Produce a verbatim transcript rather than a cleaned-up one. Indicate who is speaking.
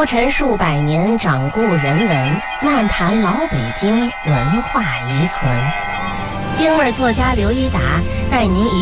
Speaker 1: 流传数百年掌故人文，漫谈老北京文化遗存。京味作家刘一达带您一